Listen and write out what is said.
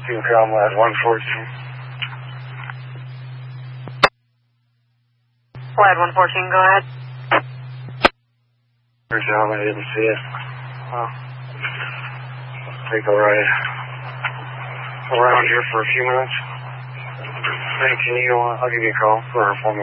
You can call Lad 114. Lad 114, go ahead. Where's John? I didn't see it. Well, take a ride around here for a few minutes. Hey, can you, I'll give you a call for a phone.